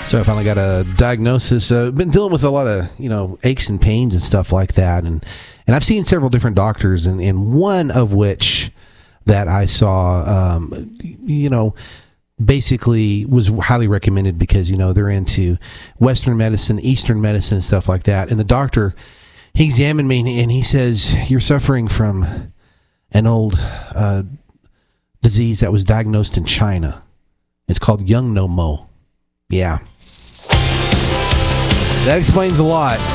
So I finally got a diagnosis. Been dealing with a lot of, aches and pains and stuff like that. And I've seen several different doctors, and one of which that I saw, basically was highly recommended because, they're into Western medicine, Eastern medicine, and stuff like that. And the doctor, he examined me and he says, "You're suffering from an old disease that was diagnosed in China. It's called Young No Mo." Yeah. That explains a lot.